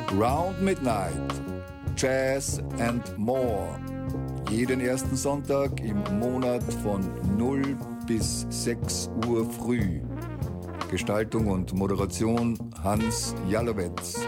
Round Midnight, Jazz and More. Jeden ersten Sonntag im Monat von 0 bis 6 Uhr früh. Gestaltung und Moderation Hans Jalowetz.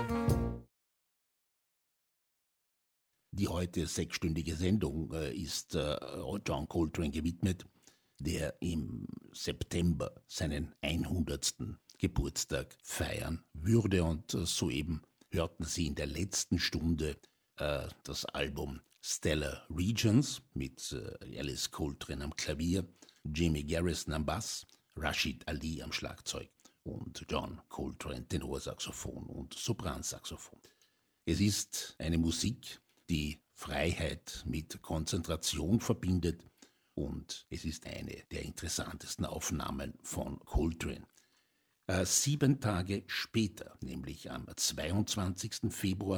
Die heute 6-stündige Sendung ist John Coltrane gewidmet, der im September seinen 100. Geburtstag feiern würde. Und soeben hörten Sie in der letzten Stunde das Album Stellar Regions mit Alice Coltrane am Klavier, Jimmy Garrison am Bass, Rashid Ali am Schlagzeug und John Coltrane Tenorsaxophon und Sopransaxophon. Es ist eine Musik, die Freiheit mit Konzentration verbindet, und es ist eine der interessantesten Aufnahmen von Coltrane. 7 Tage später, nämlich am 22. Februar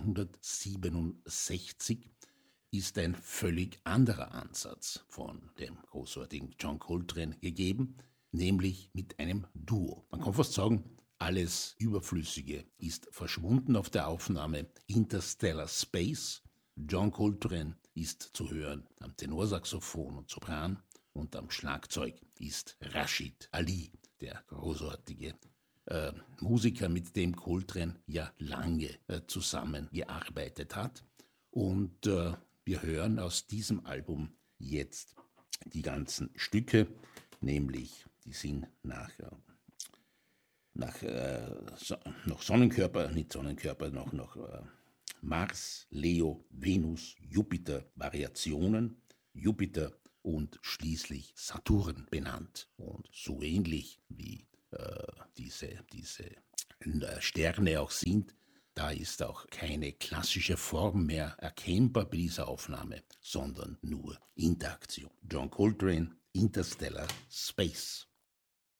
1967, ist ein völlig anderer Ansatz von dem großartigen John Coltrane gegeben, nämlich mit einem Duo. Man kann fast sagen, alles Überflüssige ist verschwunden auf der Aufnahme Interstellar Space. John Coltrane ist zu hören am Tenorsaxophon und Sopran, und am Schlagzeug ist Rashid Ali, der großartige Musiker, mit dem Coltrane ja lange zusammengearbeitet hat. Und wir hören aus diesem Album jetzt die ganzen Stücke, nämlich die sind nach Sonnenkörper, nicht Sonnenkörper, noch Mars, Leo, Venus, Jupiter, Variationen, Jupiter und schließlich Saturn benannt. Und so ähnlich wie diese Sterne auch sind, da ist auch keine klassische Form mehr erkennbar bei dieser Aufnahme, sondern nur Interaktion. John Coltrane, Interstellar Space.